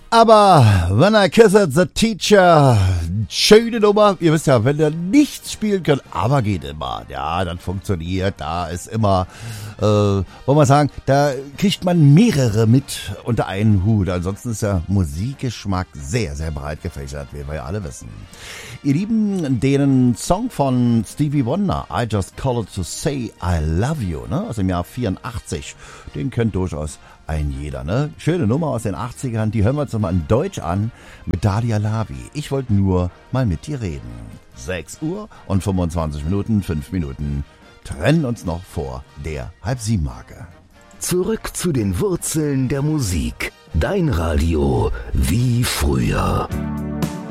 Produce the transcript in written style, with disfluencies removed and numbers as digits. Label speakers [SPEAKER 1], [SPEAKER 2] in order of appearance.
[SPEAKER 1] Aber When I Kissed the Teacher, schöne Nummer. Ihr wisst ja, wenn ihr nichts spielen könnt, aber geht immer. Ja, das funktioniert. Da ist immer, wollen wir sagen, da kriegt man mehrere mit unter einen Hut. Ansonsten ist der Musikgeschmack sehr, sehr breit gefächert, wie wir ja alle wissen. Ihr Lieben, den Song von Stevie Wonder, I Just Called to Say I Love You, ne, aus dem Jahr 84, den kennt durchaus ein jeder, ne? Schöne Nummer aus den 80ern, die hören wir uns nochmal in Deutsch an mit Dalia Lavi. Ich wollte nur mal mit dir reden. 6 Uhr und 25 Minuten, 5 Minuten trennen uns noch vor der Halb-7-Marke.
[SPEAKER 2] Zurück zu den Wurzeln der Musik. Dein Radio wie früher.